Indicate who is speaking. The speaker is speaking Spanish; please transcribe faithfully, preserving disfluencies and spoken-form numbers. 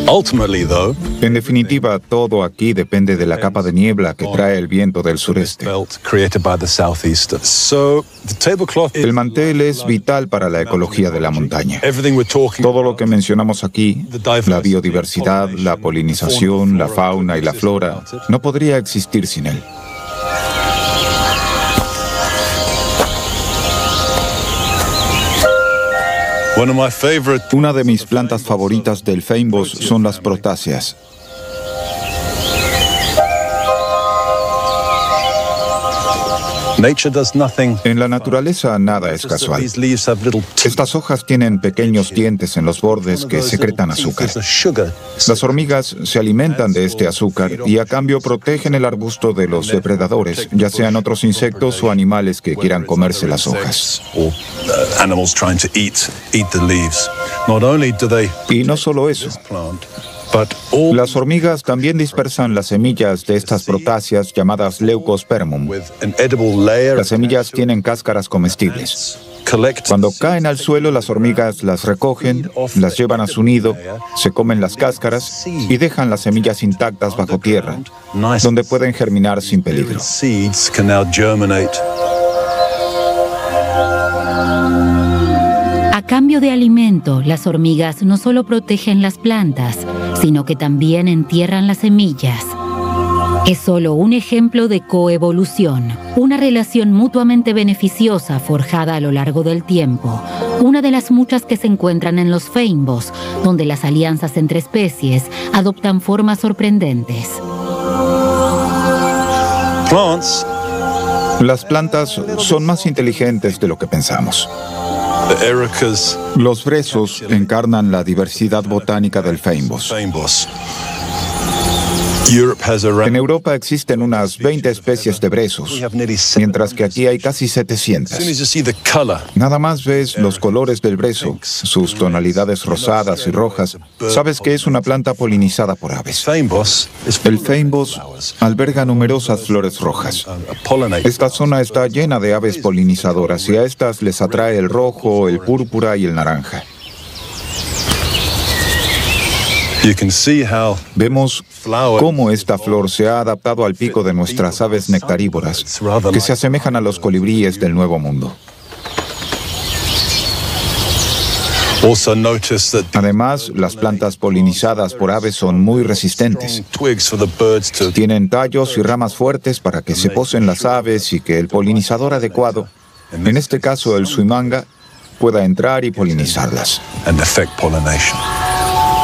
Speaker 1: En definitiva, todo aquí depende de la capa de niebla que trae el viento del sureste. El mantel es vital para la ecología de la montaña. Todo lo que mencionamos aquí, la biodiversidad, la polinización, la fauna y la flora, no podría existir sin él. Una de mis plantas favoritas del feimbos son las protáceas. En la naturaleza nada es casual. Estas hojas tienen pequeños dientes en los bordes que secretan azúcar. Las hormigas se alimentan de este azúcar y a cambio protegen el arbusto de los depredadores, ya sean otros insectos o animales que quieran comerse las hojas. Y no solo eso. Las hormigas también dispersan las semillas de estas protáceas llamadas Leucospermum. Las semillas tienen cáscaras comestibles. Cuando caen al suelo, las hormigas las recogen, las llevan a su nido, se comen las cáscaras y dejan las semillas intactas bajo tierra, donde pueden germinar sin peligro.
Speaker 2: A cambio de alimento, las hormigas no solo protegen las plantas, sino que también entierran las semillas. Es solo un ejemplo de coevolución, una relación mutuamente beneficiosa forjada a lo largo del tiempo, una de las muchas que se encuentran en los feimbos, donde las alianzas entre especies adoptan formas sorprendentes.
Speaker 1: Las plantas son más inteligentes de lo que pensamos. Los brezos encarnan la diversidad botánica del feimbos. En Europa existen unas veinte especies de brezos, mientras que aquí hay casi setecientas. Nada más ves los colores del brezo, sus tonalidades rosadas y rojas, sabes que es una planta polinizada por aves. El feimbos alberga numerosas flores rojas. Esta zona está llena de aves polinizadoras y a estas les atrae el rojo, el púrpura y el naranja. Vemos cómo esta flor se ha adaptado al pico de nuestras aves nectarívoras, que se asemejan a los colibríes del Nuevo Mundo. Además, las plantas polinizadas por aves son muy resistentes. Tienen tallos y ramas fuertes para que se posen las aves y que el polinizador adecuado, en este caso el suimanga, pueda entrar y polinizarlas.